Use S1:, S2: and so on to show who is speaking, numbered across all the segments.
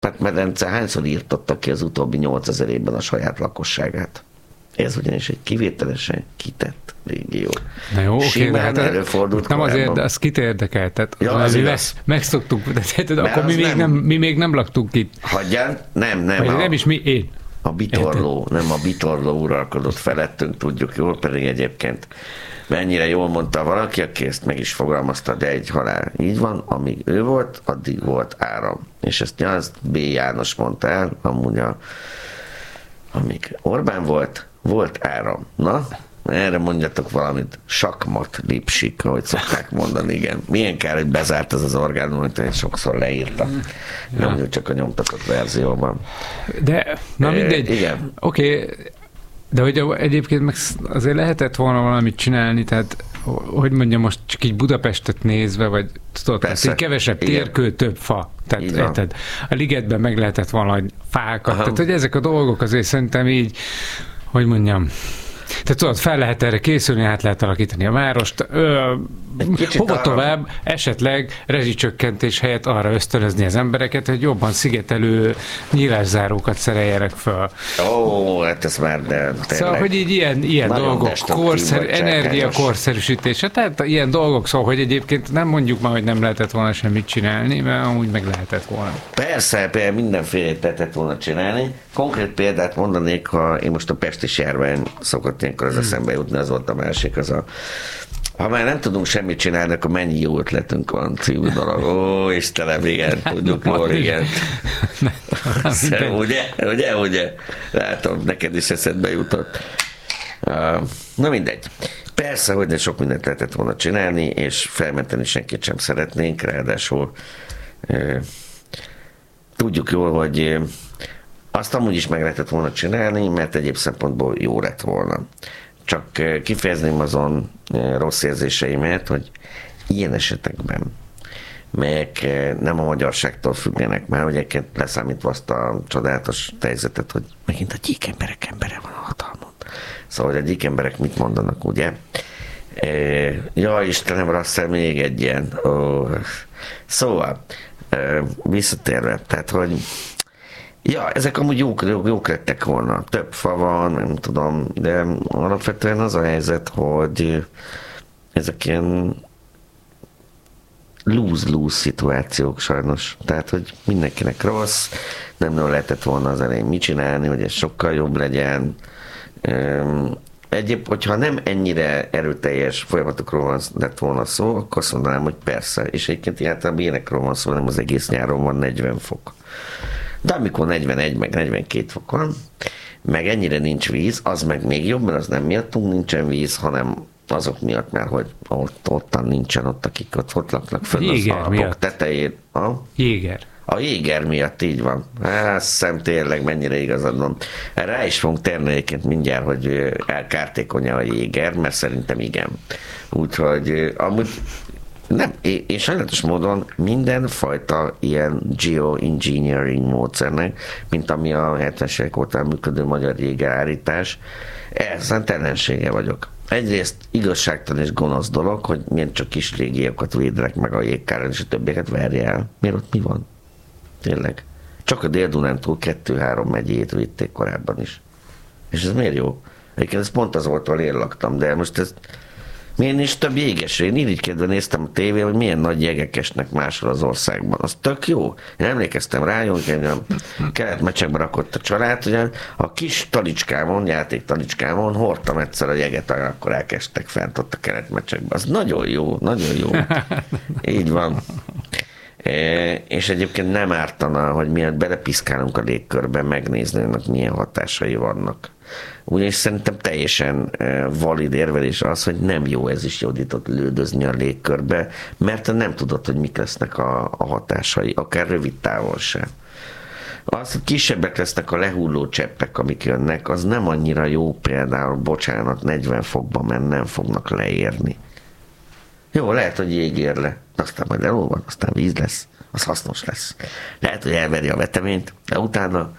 S1: Medence hányszor írtotta ki az utóbbi 8000 évben a saját lakosságát? Ez ugyanis egy kivételesen kitett régió.
S2: Na jó,
S1: simán előfordult
S2: nem
S1: korábban.
S2: azért, de az kit érdekel. Tehát
S1: Ja, az igaz.
S2: megszoktuk, de akkor mi még nem laktunk itt.
S1: Hagyján? Nem.
S2: Nem is mi, én.
S1: A bitorló, nem a bitorló uralkodott felettünk, tudjuk jól, pedig egyébként mennyire jól mondta valaki, aki ezt meg is fogalmazta, de egy halál. Így van, amíg ő volt, addig volt áram. És ezt Jansz B. János mondta el, amúgy amíg Orbán volt áram. Na, erre mondjatok valamit. Sakmat, lipsik, ahogy szokták mondani, igen. Milyen kár, hogy bezárt ez az orgánum, amit én sokszor leírta. Nem mondjuk csak a nyomtatott verzióban.
S2: De, na mindegy.
S1: Igen.
S2: Oké, de hogy egyébként meg azért lehetett volna valamit csinálni, tehát hogy mondjam, most csak így Budapestet nézve, vagy tudod, hogy kevesebb térkő, több fa. Tehát a ligetben meg lehetett valahogy fákat. Tehát, hogy ezek a dolgok azért szerintem így, hogy mondjam, tehát tudod, fel lehet erre készülni, át lehet alakítani a várost. Hova tovább? Esetleg rezsicsökkentés helyett arra ösztönözni az embereket, hogy jobban szigetelő nyílászárókat szereljenek föl.
S1: Hát ez már de tényleg.
S2: Szóval, hogy így ilyen dolgok, energiakorszerűsítése, tehát ilyen dolgok, szóval, hogy egyébként nem mondjuk már, hogy nem lehetett volna semmit csinálni, mert amúgy meg lehetett volna.
S1: Persze, mindenféle lehetett volna csinálni. Konkrét példát mondanék, ha én most a pesti járvány szokott ilyenkor az eszembe jutni, az volt a másik, ha már nem tudunk semmit csinálni, akkor mennyi jó ötletünk van című dolog. Ó, Istenem, igen, tudjuk jól, igen. Ugye? Látom, neked is eszedbe jutott. Na mindegy. Persze, hogy sok mindent lehetett volna csinálni, és felmenteni senkit sem szeretnénk, ráadásul tudjuk jól, hogy azt amúgy is meg lehetett volna csinálni, mert egyéb szempontból jó lett volna. Csak kifejezném azon rossz érzéseimet, hogy ilyen esetekben, melyek nem a magyarságtól függenek már, hogy egyébként leszámítva azt a csodálatos helyzetet, hogy megint a gyík emberek embere van a hatalmon. Szóval, hogy a gyík emberek mit mondanak, ugye? Ja, Istenem, Rasszel, még egy ilyen. Szóval, visszatérve, tehát, hogy ja, ezek amúgy jók lettek volna. Több fa van, nem tudom, de alapvetően az a helyzet, hogy ezek ilyen lose-lose szituációk sajnos. Tehát, hogy mindenkinek rossz, nem lehetett volna az elején mit csinálni, hogy ez sokkal jobb legyen. Egyéb, hogyha nem ennyire erőteljes folyamatokról lett volna szó, akkor azt mondanám, hogy persze. És egyébként általában ilyenekről van szó, nem az egész nyáron van 40 fok. De amikor 41, meg 42 fok van, meg ennyire nincs víz, az meg még jobb, mert az nem miattunk nincsen víz, hanem azok miatt, mert hogy ottan nincsen, akik ott laknak fönn az Alpok tetején. A jéger miatt, így van. Azt hiszem tényleg mennyire igazad van. Rá is fogunk térni egyébként mindjárt, hogy elkártékonya a jéger, mert szerintem igen. Úgyhogy amúgy nem, és sajnálatos módon mindenfajta ilyen geoengineering módszernek, mint ami a 70-es évek óta működő magyar jégerárítás, ezen ellensége vagyok. Egyrészt igazságtalan és gonosz dolog, hogy milyen csak kis régiókat védenek meg a jégkáron, és a többieket verje el. Miért ott mi van? Tényleg. Csak a Dél-Dunántúl 2-3 megyét védték korábban is. És ez miért jó? Egyébként ez pont az volt, ahol én laktam, de most ez miért nincs több jéges? Én irigykedve néztem a tévén, hogy milyen nagy jegek esnek máshol az országban. Az tök jó. Én emlékeztem rá, hogy kelet-mecsekbe rakott a család, hogy a kis talicskámon, játéktalicskámon hordtam egyszer a jeget, akkor elkezdtek fent ott a kelet-mecsekbe. Az nagyon jó, nagyon jó. Így van. És egyébként nem ártana, hogy miért belepiszkálunk a légkörbe, megnézni, hogy milyen hatásai vannak. Ugyanis szerintem teljesen valid érvelés az, hogy nem jó ez is jódított lődözni a légkörbe, mert nem tudod, hogy mik lesznek a hatásai, akár rövid távol sem. Az, hogy kisebbek lesznek a lehulló cseppek, amik jönnek, az nem annyira jó, például, bocsánat, 40 fokban, mert nem fognak leérni. Jó, lehet, hogy jég ér le, aztán majd elolvad, aztán víz lesz, az hasznos lesz. Lehet, hogy elveri a veteményt, de utána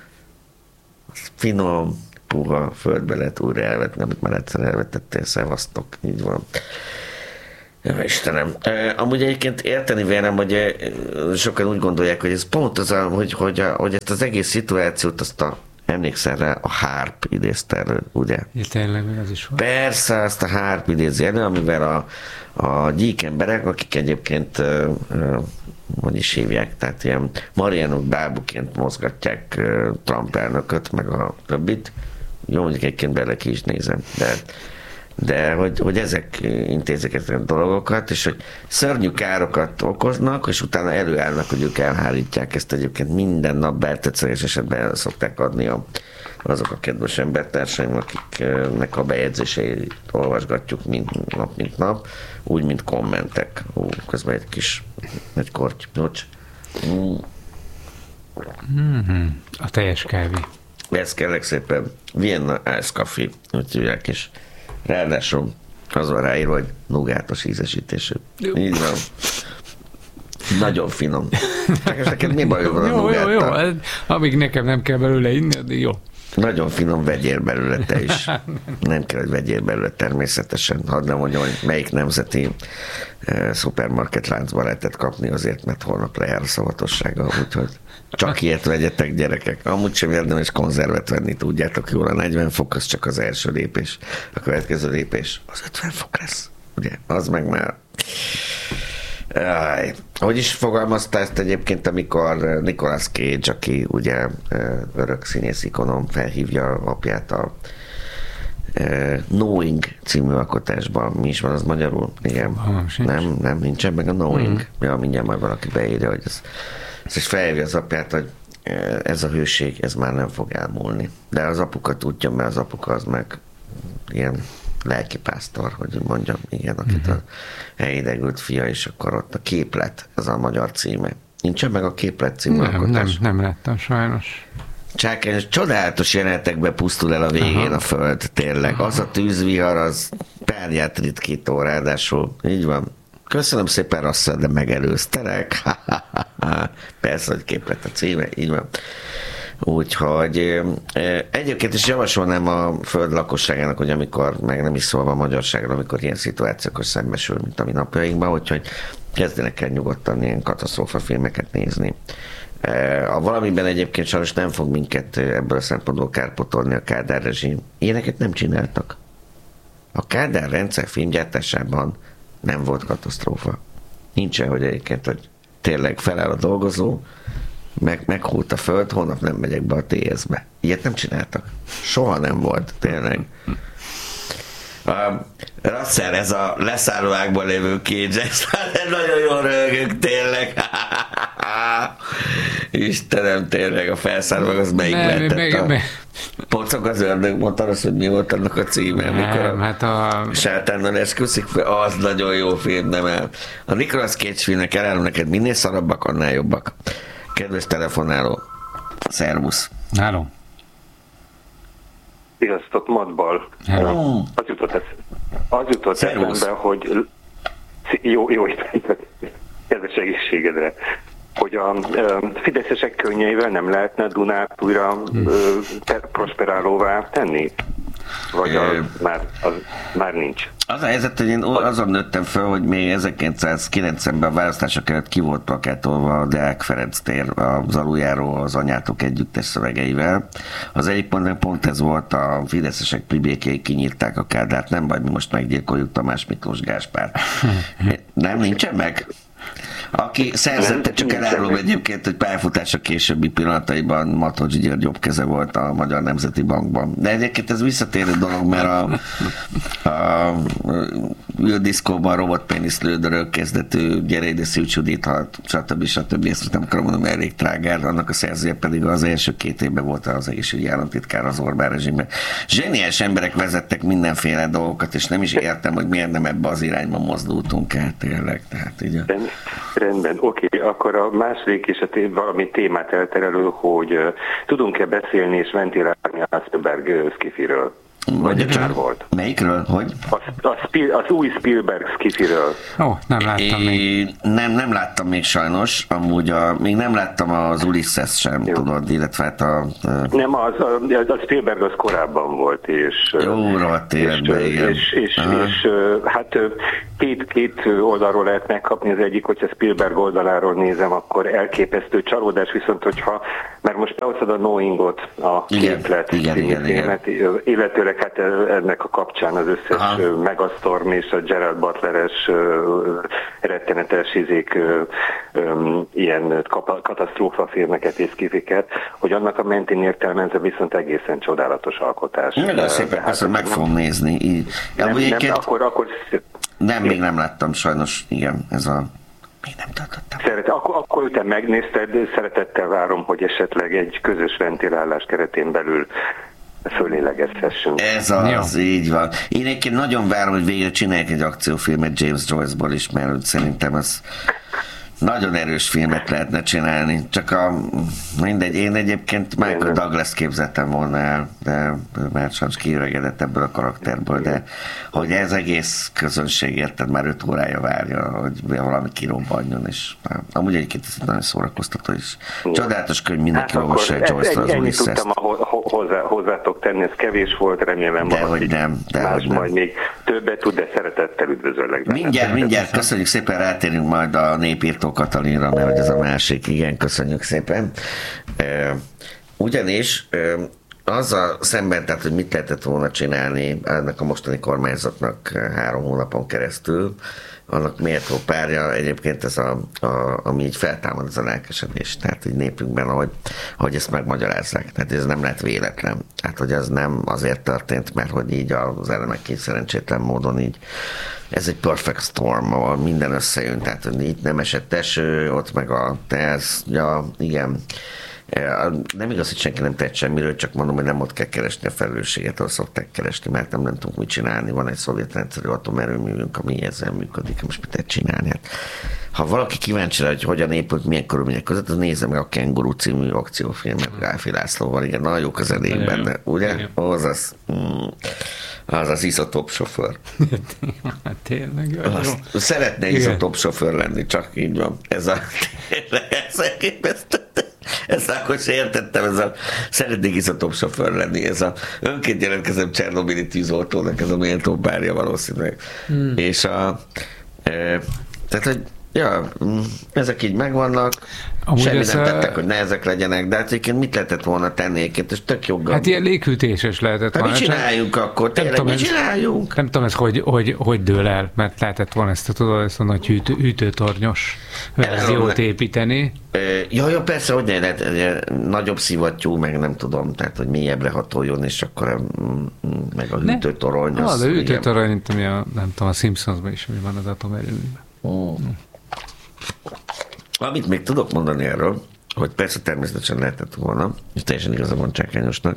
S1: finom, puha földbe lehet újra elvetni, amit már egyszer elvetettél, szevasztok, így van. Ja, Istenem. Amúgy egyébként érteni vélem, hogy sokan úgy gondolják, hogy ez pont az, hogy ezt az egész szituációt, emlékszel rá, a Harp idézte elő, ugye?
S2: Ja, tényleg, az is van.
S1: Persze, azt a Harp idézi elő, amivel a gyík emberek, akik egyébként hogy is hívják, tehát ilyen Marianok bábuként mozgatják Trump elnököt, meg a többit. Jó, mondjuk egyébként bele ki is nézem, de hogy ezek intézik ezeket a dolgokat, és hogy szörnyű károkat okoznak, és utána előállnak, hogy ők elhárítják ezt. Egyébként minden nap beltetszeres esetben el szokták adni azok a kedves embertársaim, akiknek a bejegyzéseit olvasgatjuk mint nap, úgy, mint kommentek. Közben egy korty.
S2: A teljes kávé.
S1: Ez kérlek szépen Vienna Ice Coffee, úgy hívják is. Ráadásul az van ráírva, hogy nugátos ízesítésű. Így van. Nagyon finom. Csak neked mi baj van a nugáttal?
S2: Jó. Amíg nekem nem kell belőle inni, addig jó.
S1: Nagyon finom, vegyél belőle te is. Nem kell, hogy vegyél belőle természetesen. Hadd nem mondjam, hogy melyik nemzeti szupermarket láncban lehetett kapni azért, mert holnap lejár a szavatossága, úgyhogy csak ilyet vegyetek, gyerekek. Amúgy sem érdemes konzervet venni, tudjátok jól, a 40 fok az csak az első lépés. A következő lépés az 50 fok lesz. Ugye, az meg már... Hogy is fogalmazta ezt egyébként, amikor Nicolas Cage, aki ugye örök színész ikonom, felhívja apját a Knowing című alkotásban. Mi is van az magyarul? Igen. Nem, nincsen meg a Knowing. Ja, mindjárt majd valaki beírja, hogy ez is felhívja az apját, hogy ez a hőség, ez már nem fog elmúlni. De az apuka tudja, mert az apuka az meg ilyen lelkipásztor, hogy mondjam, igen, akit a elidegült fia, és akkor ott a Képlet, ez a magyar címe. Nincsen meg a Képlet című alkotás?
S2: Nem láttam, sajnos.
S1: Csak csodálatos jelenetekben pusztul el a végén a föld, tényleg. Az a tűzvihar, az párját ritkító, ráadásul. Így van. Köszönöm szépen, Rasszal, de megelőztelek. Persze, hogy Képlet a címe, így van. Úgyhogy egyébként is javasolnám a föld lakosságának, hogy amikor, meg nem is szólva a magyarságról, amikor ilyen szituációkkal szembesül, mint a mi napjainkban, úgyhogy kezdenek el nyugodtan ilyen katasztrófafilmeket nézni. Valamiben egyébként sajnos nem fog minket ebből a szempontból kárpotolni a Kádár rezsim. Ilyeneket nem csináltak. A Kádár rendszer filmgyártásában nem volt Nincsen, hogy egyébként, hogy tényleg feláll a dolgozó, meghult a föld, holnap nem megyek be a TS-be. Ilyet nem csináltak. Soha nem volt, tényleg. Rasszer, ez a leszállóákban lévő Cage, nagyon jól röhögök, tényleg. Istenem, tényleg, a felszállóak az melyik lehetett? Pocok az ördög, mondtad azt, hogy mi volt annak a címe, amikor
S2: hát a
S1: sátánnal esküszik, az nagyon jó film, nem el. A Nicolas Cage filmnek elárulom neked, minél szarabbak, annál jobbak. Kedves telefonáló, szervusz.
S2: Háló.
S3: Sziasztok, Matbal. Az jutott eszembe, hogy jó kedves egészségedre, hogy a fideszesek könnyeivel nem lehetne Dunát újra prosperálóvá tenni? Vagy az már nincs?
S1: Az a helyzet, hogy én azon nőttem fel, hogy még 1990-ben a választások előtt ki volt plakátolva a Deák Ferenc tér az aluljáró az Anyátok együttes szövegeivel. Az egyik pont ez volt, a fideszesek plibékéi kinyírták a Kádárt, nem baj, mi most meggyilkoljuk Tamás Miklós Gáspárt. Nem, nincsen meg? Aki szerzette, csak elárulom egyébként, hogy pályafutása későbbi pillanataiban Matocs György jobb keze volt a Magyar Nemzeti Bankban. De egyébként ez visszatérő dolog, mert a űrdiszkóban robotpéniszlődörök kezdetű Gyere ide Szűcs Judit halt, stb. Ezt nem akarom mondani, elég trágár, annak a szerzője pedig az első 2 évben volt az egészségügyi államtitkár az Orbán rezsimben. Zseniális emberek vezettek mindenféle dolgokat, és nem is értem, hogy miért nem ebbe az irányba mozdultunk el tényleg. Tehát így
S3: Rendben, oké. Akkor a második és valami témát elterelő, hogy tudunk-e beszélni és ventilálni a Spielberg szkifiről? Vagy már volt?
S1: Melyikről? Hogy?
S3: Az új Spielberg skifiről.
S2: Nem láttam még.
S1: Nem láttam még sajnos, amúgy még nem láttam az Ulysses sem, tudod, illetve hát
S3: Nem, a Spielberg az korábban volt, és...
S1: Jó, rohadt életben, igen.
S3: És hát két oldalról lehet megkapni, az egyik, hogyha Spielberg oldaláról nézem, akkor elképesztő csalódás, viszont mert most behoztad a Knowingot, a képlet filmet, illetőleg hát ennek a kapcsán az összes Megastorm és a Gerald Butler-es rettenetes ilyen katasztrófafilmeket és kifiket, hogy annak a mentén értelmezve viszont egészen csodálatos alkotás.
S1: Nagyon szépen köszönöm, meg fogom nézni. Még nem láttam sajnos, igen, még nem tartottam.
S3: Akkor te megnézted, szeretettel várom, hogy esetleg egy közös ventilálás keretén belül fölélegezhessünk.
S1: Ez az, így van. Én egyébként nagyon várom, hogy végre csinálják egy akciófilmet James Joyce-ból is, mert szerintem az nagyon erős filmet lehetne csinálni. Csak mindegy, én egyébként Michael Douglas képzettem volna el, de már sajnos kiöregedett ebből a karakterből, de hogy ez egész közönség, érted, már 5 órája várja, hogy valami kirobbanjon, és amúgy egyébként ez nagyon szórakoztató is. Csodálatos könyv, mindenki olvassa Joyce-ra az Ulysses-t.
S3: Ennyit tudtam hozzátok tenni, ez kevés volt, remélem más majd még többet tud, de szeretettel üdvözöllek.
S1: Mindjárt, köszönjük szépen, rátérünk majd a Népírtó Katalinra, mert hogy ez a másik, igen, köszönjük szépen. Ugyanis azzal szemben, tehát, hogy mit lehetett volna csinálni ennek a mostani kormányzatnak 3 hónapon keresztül, annak méltó párja egyébként ez ami így feltámad, ez a lelkesedés. Tehát így népünkben, ahogy ezt megmagyarázzák. Tehát ez nem lett véletlen. Tehát, hogy ez nem azért történt, mert hogy így az elemek így szerencsétlen módon így ez egy perfect storm, ahol minden összejön. Tehát, hogy így nem esett eső, ott meg igen. Nem igaz, hogy senki nem tett semmiről, csak mondom, hogy nem ott kell keresni a felelősséget, ahol szokták keresni, mert nem tudunk mit csinálni. Van egy szovjet rendszerű atomerőművünk, ami ezzel működik, most mit lehet csinálni? Hát, ha valaki kíváncsi rá, hogy hogyan épült, milyen körülmények között, az nézze meg a Kenguru című akciófilmet Ráfi Lászlóval. Igen, nagyon jó közelék benne, ugye? Az az izotóp sofőr.
S2: Tényleg.
S1: Szeretne izotóp sofőr lenni, csak így van. Ez elképesztő. Ezt akkor se értettem, szeretnék izotóp sofőr lenni, ez önként jelentkezem Csernobili tűzoltónak, ez a méltó párja valószínűleg. És tehát, hogy ezek így megvannak, semmi nem tettek, hogy ne ezek legyenek, de hát egyébként mit lehetett volna tenni egyébként, és tök joggal.
S2: Hát ilyen léghűtéses lehetett volna.
S1: Mit csináljunk akkor? Tényleg mit csináljunk?
S2: Nem tudom ez, hogy dől el, mert lehetett volna ezt a nagy hűtőtornyos verziót építeni.
S1: Ja, persze, hogy lehet nagyobb szivattyú, meg nem tudom, tehát, hogy mélyebbre hatoljon, és akkor meg a hűtőtorony.
S2: A hűtőtorony, nem tudom, a Simpsonsban is mi van az atomerőműben.
S1: Amit még tudok mondani erről, hogy persze természetesen lehetett volna, és teljesen igaza van Csákányosnak,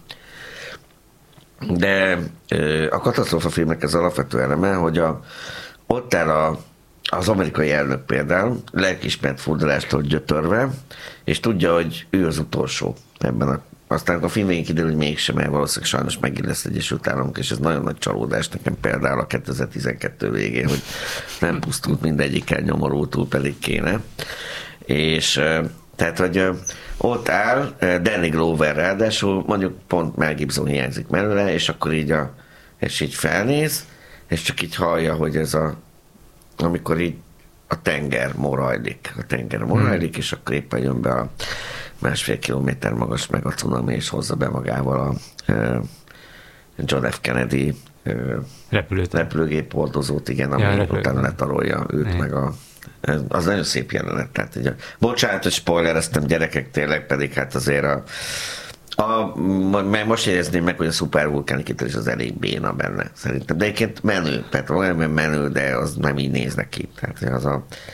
S1: de a katasztrófa filmnek az alapvető eleme, hogy ott áll az amerikai elnök például lelkiismert fordulástól gyötörve, és tudja, hogy ő az utolsó ebben aztán a film végén kiderül, hogy mégsem, mert valószínűleg sajnos megint lesz Egyesült Államok, és ez nagyon nagy csalódás nekem például a 2012 végén, hogy nem pusztult mindegyikkel nyomorultul, pedig kéne. És tehát, hogy ott áll Danny Glover ráadásul, mondjuk pont Mel Gibson hiányzik mellőle, és akkor így és így felnéz, és csak így hallja, hogy amikor így a tenger morajlik, és akkor éppen jön be a 1,5 kilométer magas meg a cunami, és hozza be magával a John F. Kennedy repülőgép hordozót, igen, ami utána letarolja őt, meg az nagyon szép jelenet. Tehát, ugye, bocsánat, hogy spoilereztem, gyerekek, tényleg pedig hát azért mert most érezném meg, hogy a szupervulkáni kitörés az elég béna benne, szerintem. De egyébként menő, tehát olyan menő, de az nem így néznek ki. Tehát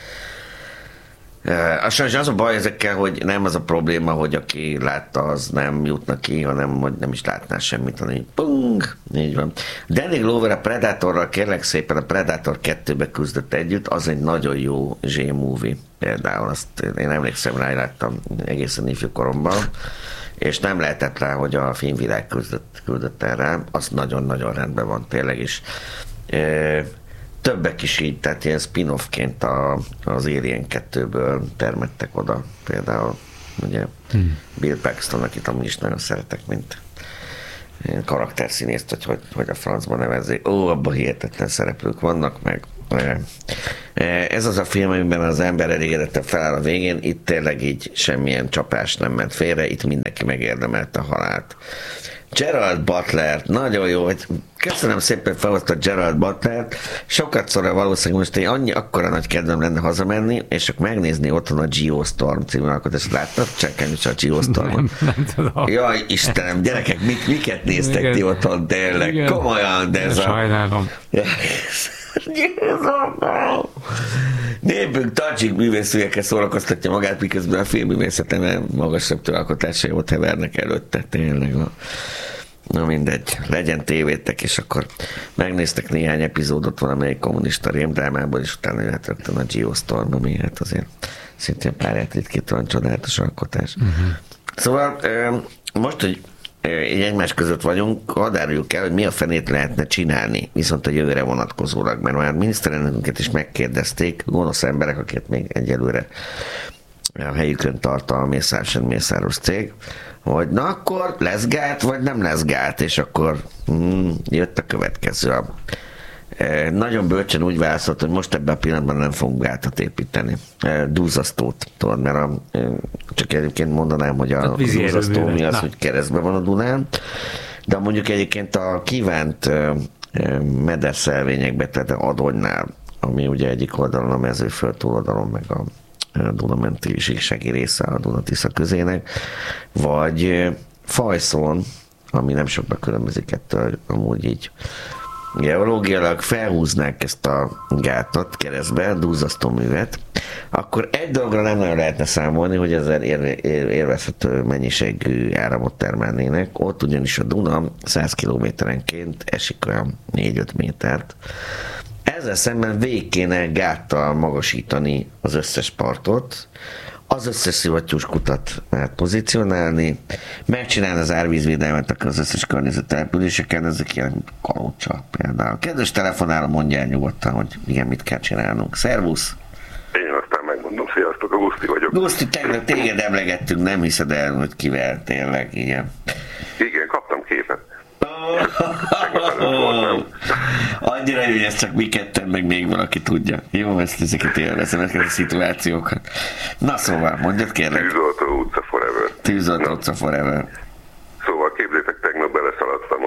S1: sajnos az a baj ezekkel, hogy nem az a probléma, hogy aki látta, az nem jutna ki, hanem hogy nem is látná semmit, hanem így pung, így van. Danny Glover a Predatorral, kérlek szépen, a Predator 2-be küzdött együtt, az egy nagyon jó Z-movie például, azt én emlékszem rá, láttam egészen ifjú koromban, és nem lehetett rá, hogy a filmvilág küldött el rám, az nagyon-nagyon rendben van tényleg is. Többek is így, tehát ilyen spin-offként az Alien 2-ből termettek oda, például ugye Bill Paxton, akit amúgy is nagyon szeretek, mint karakterszínészt, hogy a francban nevezzék. Abban hihetetlen szereplők vannak, meg ez az a film, amiben az ember elégedetten feláll a végén, itt tényleg így semmilyen csapás nem ment félre, itt mindenki megérdemelte a halált. Gerald Butler, nagyon jó, hogy köszönöm szépen, felhozta Gerald Butlert, sokat szorra valószínűleg most akkora nagy kedvem lenne hazamenni, és akkor megnézni otthon a Geostorm című alkotást. Láttad? Csekkelni a Geostormot. Nem tudom. Jaj, Istenem, gyerekek, miket néztek igen. Ti otthon tényleg? Igen. Komolyan, de ez
S2: sajnálom.
S1: Népünk Tajik művészőjekkel szórakoztatja magát, miközben a filmművészeten magasabb alkotásai ott hevernek előtte, tényleg. Na mindegy, legyen tévétek, és akkor megnéztek néhány epizódot valamelyik kommunista rémdrámából, és utána jöhet rögtön a Geostorm, ami hát azért szintén párját ritkítóan csodálatos alkotás. Szóval most, hogy így egymás között vagyunk, hadd áruljuk el, hogy mi a fenét lehetne csinálni, viszont a jövőre vonatkozólag, mert már miniszterelnökünket is megkérdezték, gonosz emberek, akiket még egyelőre a helyükön tart a Mészáros cég, hogy na akkor lesz gát, vagy nem lesz gát, és akkor jött a következő. Nagyon bölcsen úgy válaszolt, hogy most ebben a pillanatban nem fogunk gátat építeni. Dúzasztót, tudod, mert csak egyébként mondanám, hogy a dúzasztó mi az, hogy keresztben van a Dunán, de mondjuk egyébként a kívánt mederszelvényekbe, tehát Adonynál, ami ugye egyik oldalon a Mezőföld túloldalon, meg a Dunamenti síksági része a Duna-Tisza közének, vagy Fajszon, ami nem sokba különbözik ettől, amúgy így geológiailag felhúznák ezt a gátat keresztbe, dúzasztó művet, akkor egy dologra nem nagyon lehetne számolni, hogy ezzel élvezhető mennyiségű áramot termelnének. Ott ugyanis a Duna 100 kilométerenként esik olyan 4-5 métert. Ezzel szemben végig kéne gáttal magasítani az összes partot, az összes szivattyús kutat lehet pozícionálni, megcsinálni az árvízvédelmet az összes környezettelepüléseken, ezek ilyen Kalócsa például. Kedves telefonáló, mondja el nyugodtan, hogy igen, mit kell csinálnunk. Szervusz!
S4: Én aztán megmondom, sziasztok, a Guszti vagyok.
S1: Guszti, tegnap téged emlegettünk, nem hiszed el, hogy kivel tényleg, igen.
S4: Igen, kaptam képet.
S1: Annyira jó, hogy ezt csak mi ketten, meg még valaki tudja. Jó, ezeket élvezem, ezeket a szituációkat. Na szóval, mondjad kérlek.
S4: Tűzoltó utca forever.
S1: Tűzoltó utca forever.
S4: Szóval képzétek, tegnap beleszaladtam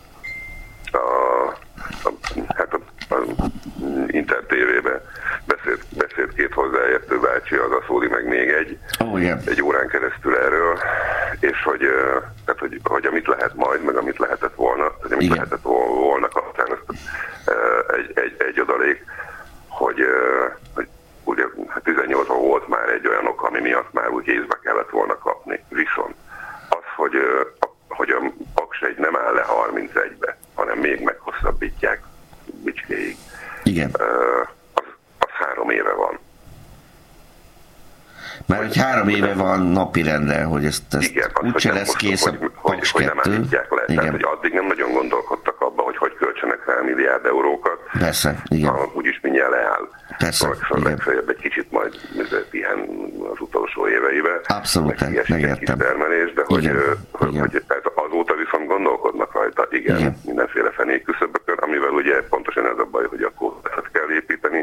S4: a Inter TV-be. Beszélt két hozzáértő bácsi, az a Szóli, meg még egy órán keresztül erről, és hogy amit lehet majd, meg amit lehetett volna, hogy amit lehetett volna kaptán, egy adalék, hogy ugye 18-ban volt már egy olyan ok, ami miatt már úgy észbe kellett volna kapni. Viszont az, hogy a Paks 1 nem áll le 31-be, hanem még meghosszabbítják Bicskéig.
S1: Igen.
S4: Az 3 éve van.
S1: Mert hogy 3 éve van napirendre, hogy ezt
S4: igen,
S1: úgyse lesz kész a Paks 2.
S4: Hogy nem állítják le. Tehát, hogy addig nem nagyon gondolkodtak abba, hogy költsenek rá milliárd eurókat.
S1: Persze, igen.
S4: Úgyis mindjárt leáll.
S1: Persze,
S4: igen. Legfeljebb egy kicsit majd pihen az utolsó éveiben.
S1: Abszolút, megértem.
S4: Termelés, de hogy azóta viszont gondolkodnak rajta. Igen. Mindenféle fenékküszöbökön, amivel ugye pontosan ez a baj, hogy akkor ezt kell építeni,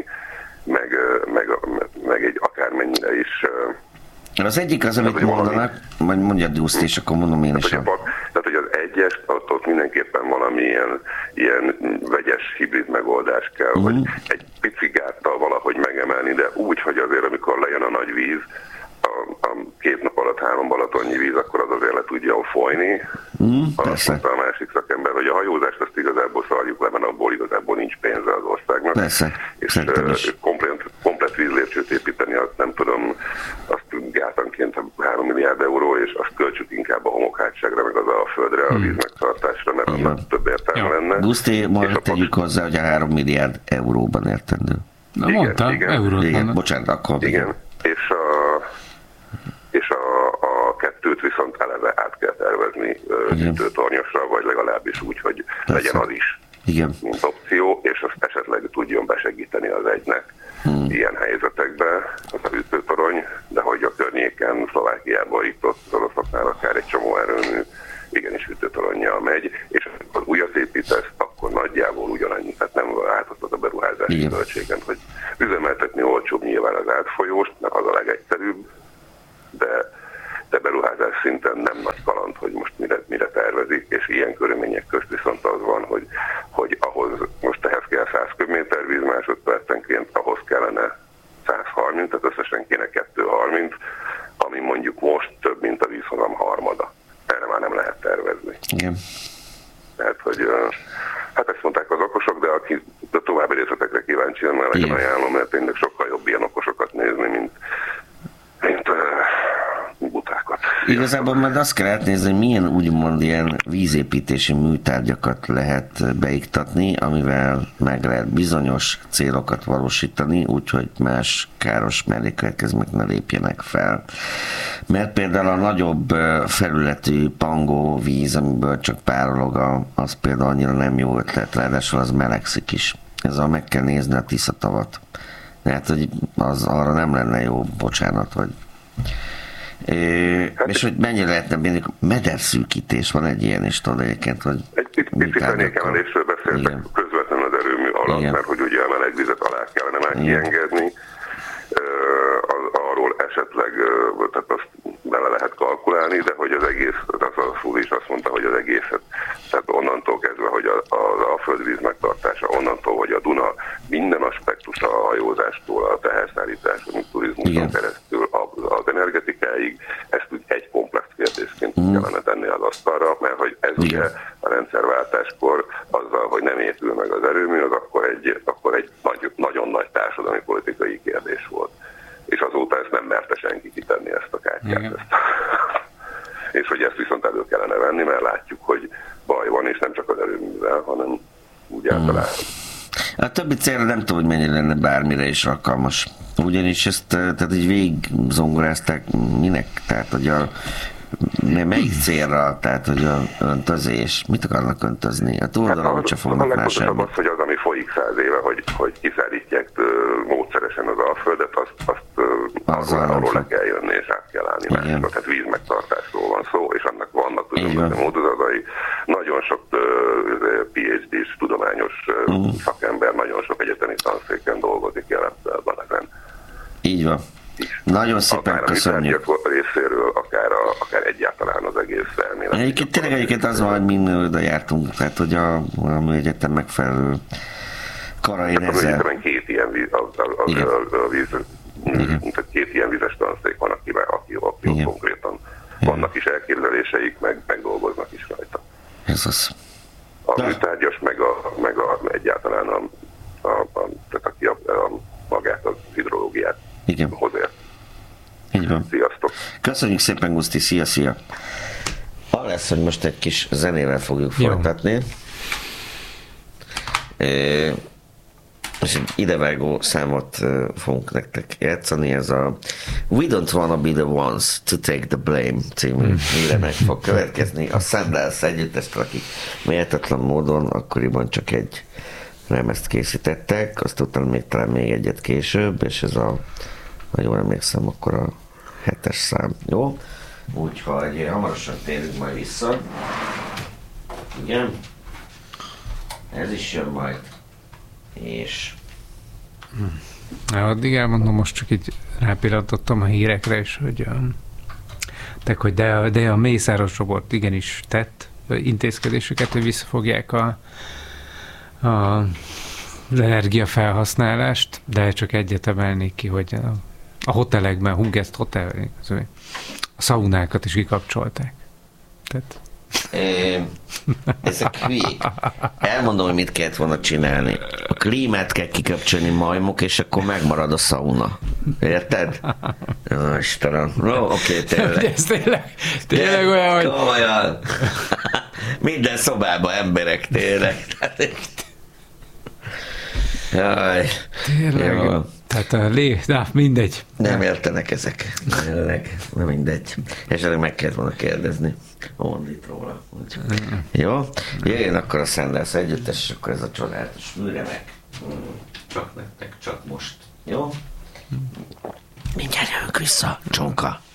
S4: meg egy akármennyire is.
S1: Az egyik az, amit mondanak, majd mondjad Guszti, és akkor mondom én is.
S4: Tehát, hogy az egyes, ott mindenképpen valami ilyen vegyes hibrid megoldás kell, hogy egy pici gáttal valahogy megemelni, de úgy, hogy azért, amikor lejön a nagy víz, a 2 nap alatt 3 balatonnyi víz, akkor az azért le tudja folyni. Azt mondta a másik szakember, hogy a hajózást azt igazából szarjuk le, mert abból igazából nincs pénze az országnak.
S1: Persze.
S4: És komplet vízlépcsőt építeni, azt nem tudom, azt gátanként 3 milliárd euró, és azt költsük inkább a homokhátságra, meg az a földre, a víz megtartásra, mert annak több értelme lenne.
S1: Guszti, majd tegyük hozzá, hogy a 3 milliárd euróban értendő.
S2: Na, mondtam, euróban.
S1: Igen, bocsánat, akkor.
S4: Igen, és kettőt viszont eleve át kell tervezni hűtőtornyosra, vagy legalábbis úgy, hogy legyen az is, mint opció, és azt esetleg tudjon besegíteni az egynek ilyen helyzetekben az a hűtőtorony, de hogy a környéken, Szlovákiában, itt ott az oroszoknál akár egy csomó erőmű igenis hűtőtoronnyal megy, és amikor újat építesz, akkor nagyjából ugyanannyi, tehát nem változtat a beruházási költségen, hogy üzemeltetni olcsóbb nyilván az átfolyóst, mert az a legegyszerűbb, de beruházás szinten nem nagy kaland, hogy most mire tervezik, és ilyen körülmények közt viszont az van, hogy ahhoz most ehhez kell 100 köbméter víz másodpercenként, ahhoz kellene 130, tehát összesen kéne 230, ami mondjuk most több, mint a vízhozam harmada. Erre már nem lehet tervezni.
S1: Igen.
S4: Tehát, hogy hát ezt mondták az okosok, de aki további részletekre kíváncsi, mert legyen ajánlom, mert tényleg sokkal jobb ilyen okosokat nézni, mint butákat.
S1: Igazából majd azt kell átnézni, hogy milyen úgymond ilyen vízépítési műtárgyakat lehet beiktatni, amivel meg lehet bizonyos célokat valósítani, úgyhogy más káros mellékletkezmények ne lépjenek fel. Mert például a nagyobb felületű pangó víz, amiből csak párolog, az például annyira nem jó ötlet, ráadásul az melegszik is. Ezzel meg kell nézni a Tisza-tavat. Tehát, hogy az arra nem lenne jó, bocsánat, hogy és hogy mennyire lehetne mindig mederszűkítés, van egy ilyen is, tudod egyébként, hogy
S4: egy pici fenékemelésről beszéltek közvetlenül az erőmű alatt, mert hogy ugye a melegvizet alá kellene már kiengedni, arról esetleg, tehát azt bele lehet kalkulálni, de hogy az egész, az a Szúli is azt mondta, hogy az egészet, tehát onnantól kezdve, hogy az alföldvíz megtartása, onnantól, hogy a Duna minden aspektusa a hajózástól, a teherszállításon, turizmuson keresztül az energetikáig, ezt úgy egy komplex kérdésként kellene tenni az asztalra, mert hogy ez ugye a rendszerváltáskor azzal, hogy nem épül meg az erőmű, az akkor egy nagyon nagy társadalmi politikai kérdés volt. És azóta ezt nem merte senki kitenni ezt a kártyát. És hogy ezt viszont elő kellene venni, mert látjuk, hogy baj van, és nem csak az erőművel, hanem úgy általában.
S1: A többi célra nem tudom, hogy mennyire lenne bármire is alkalmas. Ugyanis ezt tehát így végigzongorázták minek? Tehát, hogy melyik célra, tehát, hogy a öntözés, mit akarnak öntözni? A túloldalon úgyse fognak már semmit.
S4: Az, hogy az, ami folyik 100 éve, hogy kiszállítják módszeresen az Alföldet, azt arról le kell jönni, és át kell állni másra. Tehát vízmegtartásról van szó, és annak vannak különböző módozatai. Nagyon sok PhD-s tudományos szakember, nagyon sok egyetemi tanszéken dolgozik jelen pillanatban ezen.
S1: Így van. Nagyon szépen köszönjük.
S4: Akár a részéről, akár egyáltalán az egész elmélet.
S1: Tényleg az van, hogy mi oda jártunk, tehát hogy a egyetem megfelelő karain ezzel. Az egyetemen
S4: két ilyen két ilyen vizes tanszék van, aki konkrétan vannak is elképzeléseik, meg dolgoznak is rajta.
S1: Ez az.
S4: A műtárgyas, meg egyáltalán tehát aki magát a hidrológiát hozért.
S1: Így van.
S4: Sziasztok!
S1: Köszönjük szépen, Guszti, szia! Az lesz, hogy most egy kis zenével fogjuk folytatni. És egy idevágó számot fogunk nektek játszani, ez a We Don't Wanna Be The Ones To Take The Blame című meg fog következni. A Sandals együttestől, akik méltatlan módon akkoriban csak egy lemezt készítettek, azt utána talán még egyet később, és ez ha jól emlékszem, akkor a 7-es szám. Jó? Úgyhogy hamarosan térünk majd vissza. Igen? Ez is jön majd. És...
S2: Addig elmondom, most csak így rápillantottam a hírekre, és hogy de a Mészáros csoport igenis tett intézkedéseket, hogy visszafogják az energiafelhasználást, de csak egyet emelnék ki, hogy a hotelekben, Hungest Hotel, a szaunákat is kikapcsolták. Tehát...
S1: Ezek hülyék. Elmondom, hogy mit kellett volna csinálni. A klímát kell kikapcsolni, majmok, és akkor megmarad a szauna. Érted? Istenem. No, oké, tényleg.
S2: Ez tényleg olyan, hogy...
S1: Komolyan. Minden szobában emberek, tényleg. Jaj.
S2: Tényleg.
S1: Jó.
S2: Tehát mindegy.
S1: Nem értenek ezek. Nem mindegy. Esetleg meg kellett volna kérdezni. Mondít róla. Jó? Jöjjön akkor a Sanders együttes, és akkor ez a csodálatos műremek. Csak nektek, csak most. Jó? Mindjárt jövünk vissza, csonka.